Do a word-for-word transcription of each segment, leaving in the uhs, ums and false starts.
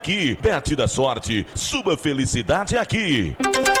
Aqui, Bet da Sorte, sua felicidade é aqui.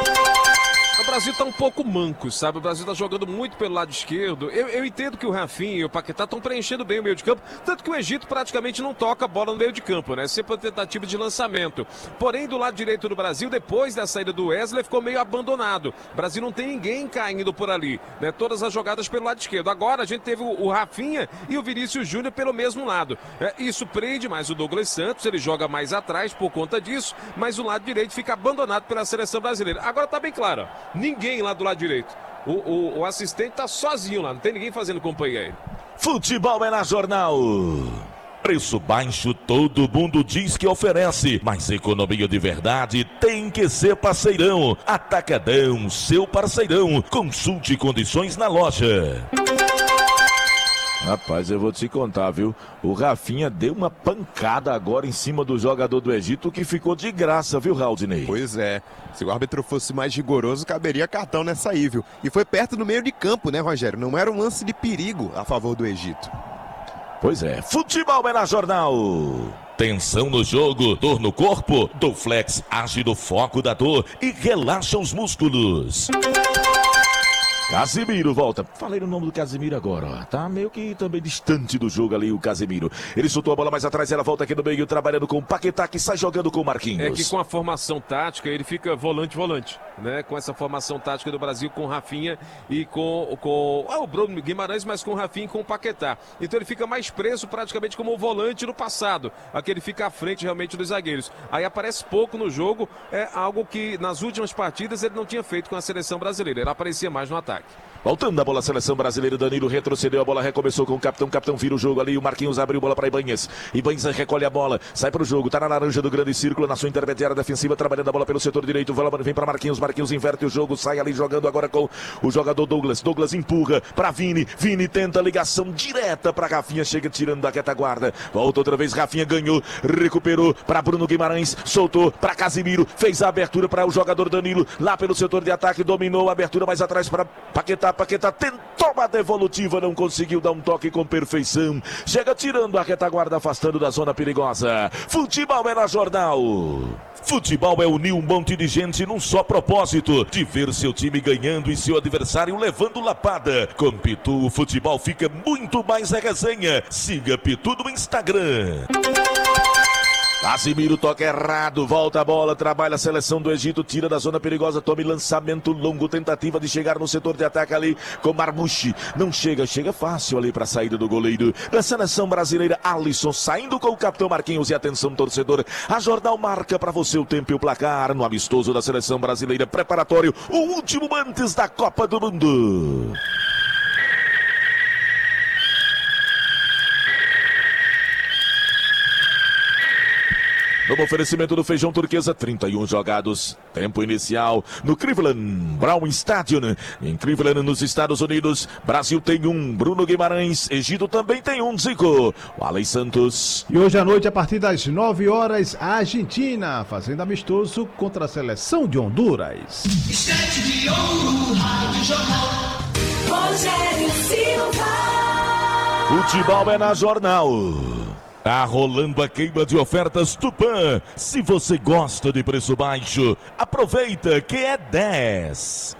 O Brasil tá um pouco manco, sabe? O Brasil tá jogando muito pelo lado esquerdo. Eu, eu entendo que o Rafinha e o Paquetá estão preenchendo bem o meio de campo, tanto que o Egito praticamente não toca a bola no meio de campo, né? Sempre uma tentativa de lançamento. Porém, do lado direito do Brasil, depois da saída do Wesley, ficou meio abandonado. O Brasil não tem ninguém caindo por ali, né? Todas as jogadas pelo lado esquerdo. Agora a gente teve o, o Rafinha e o Vinícius Júnior pelo mesmo lado. É, isso prende mais o Douglas Santos, ele joga mais atrás por conta disso, mas o lado direito fica abandonado pela seleção brasileira. Agora tá bem claro, ó. Ninguém lá do lado direito. O, o, o assistente tá sozinho lá, não tem ninguém fazendo companhia aí. Futebol é na Jornal. Preço baixo todo mundo diz que oferece, mas economia de verdade tem que ser parceirão. Atacadão, seu parceirão. Consulte condições na loja. Rapaz, eu vou te contar, viu? O Rafinha deu uma pancada agora em cima do jogador do Egito, que ficou de graça, viu, Raudinei? Pois é. Se o árbitro fosse mais rigoroso, caberia cartão nessa aí, viu? E foi perto do meio de campo, né, Rogério? Não era um lance de perigo a favor do Egito. Pois é. Futebol é na Jornal. Tensão no jogo, dor no corpo, Doflex age no foco da dor e relaxa os músculos. Casemiro volta. Falei o nome do Casemiro agora, ó. Tá meio que também distante do jogo ali o Casemiro. Ele soltou a bola mais atrás, ela volta aqui no meio, trabalhando com o Paquetá, que sai jogando com o Marquinhos. É que com a formação tática, ele fica volante-volante, né? Com essa formação tática do Brasil, com o Rafinha e com, com ah, o Bruno Guimarães, mas com o Rafinha e com o Paquetá. Então ele fica mais preso praticamente como o volante no passado. Aqui ele fica à frente realmente dos zagueiros. Aí aparece pouco no jogo, é algo que nas últimas partidas ele não tinha feito com a seleção brasileira. Ele aparecia mais no ataque. Voltando a bola, a seleção brasileira, Danilo retrocedeu a bola, recomeçou com o capitão, o capitão vira o jogo ali, o Marquinhos abriu bola para Ibanez, Ibanez recolhe a bola, sai para o jogo, tá na laranja do grande círculo, na sua intermediária defensiva, trabalhando a bola pelo setor direito, vem para Marquinhos, Marquinhos inverte o jogo, sai ali jogando agora com o jogador Douglas, Douglas empurra para Vini, Vini tenta ligação direta para Rafinha, chega tirando da retaguarda, volta outra vez, Rafinha ganhou, recuperou para Bruno Guimarães, soltou para Casemiro, fez a abertura para o jogador Danilo, lá pelo setor de ataque, dominou a abertura mais atrás para Paquetá, Paquetá tentou uma devolutiva, não conseguiu dar um toque com perfeição. Chega tirando a retaguarda, afastando da zona perigosa. Futebol é na Jornal. Futebol é unir um monte de gente num só propósito, de ver seu time ganhando e seu adversário levando lapada. Com Pitu, o futebol fica muito mais a resenha. Siga Pitu no Instagram. Casemiro toca errado, volta a bola, trabalha a seleção do Egito, tira da zona perigosa, tome lançamento longo, tentativa de chegar no setor de ataque ali com Marmouche, não chega, chega fácil ali para a saída do goleiro da seleção brasileira, Alisson saindo com o capitão Marquinhos. E atenção torcedor, a Jornal marca para você o tempo e o placar no amistoso da seleção brasileira preparatório, o último antes da Copa do Mundo. No oferecimento do Feijão Turquesa, trinta e um jogados, tempo inicial no Cleveland Brown Stadium, em Cleveland, nos Estados Unidos. Brasil tem um, Bruno Guimarães, Egito também tem um, Zico, o Alex Santos. E hoje à noite, a partir das nove horas, a Argentina, fazendo amistoso contra a seleção de Honduras. Estante de ouro, Rádio Jornal, Rogério Silva. Futebol é na Jornal. Tá rolando a queima de ofertas Tupã. Se você gosta de preço baixo, aproveita que é dez.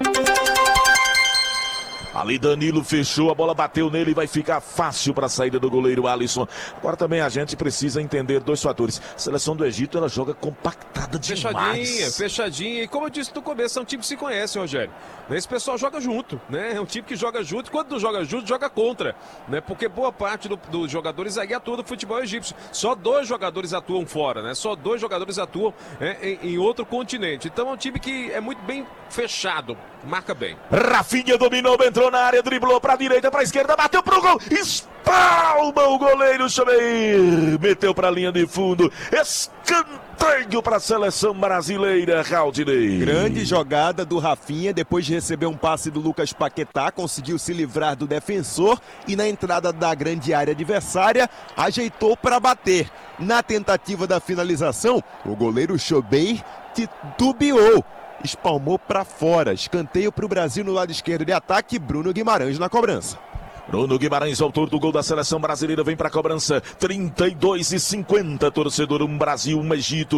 Ali Danilo fechou, a bola bateu nele e vai ficar fácil para a saída do goleiro Alisson. Agora também a gente precisa entender dois fatores. A seleção do Egito, ela joga compactada demais. Fechadinha, fechadinha. E como eu disse no começo, é um time que se conhece, Rogério. Esse pessoal joga junto, né? É um time que joga junto e quando não joga junto, joga contra, né? Porque boa parte do, dos jogadores aí atua do futebol egípcio. Só dois jogadores atuam fora, né? Só dois jogadores atuam é, em, em outro continente. Então é um time que é muito bem fechado, marca bem. Rafinha dominou, entrou na área, driblou pra direita, pra esquerda, bateu pro gol, espalma o goleiro Chameir, meteu pra linha de fundo, escanteio pra seleção brasileira, Raudinei. Grande jogada do Rafinha, depois de receber um passe do Lucas Paquetá, conseguiu se livrar do defensor e na entrada da grande área adversária, ajeitou para bater. Na tentativa da finalização, o goleiro Chameir titubeou, espalmou para fora. Escanteio para o Brasil no lado esquerdo de ataque, Bruno Guimarães na cobrança. Bruno Guimarães, autor do gol da seleção brasileira, vem para a cobrança. trinta e dois e cinquenta, torcedor, um Brasil, um Egito.